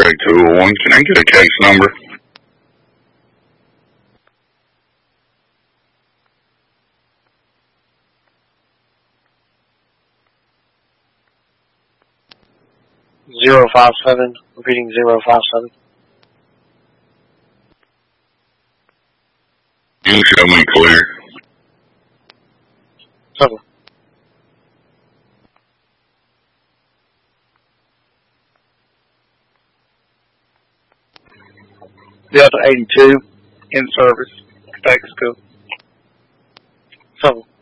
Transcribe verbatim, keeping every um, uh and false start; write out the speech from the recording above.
X-ray two oh one. Can I get a case number? Zero five seven. Repeating zero five seven. You show me clear. Seven. Delta eighty-two, in service, Texas School. Seven.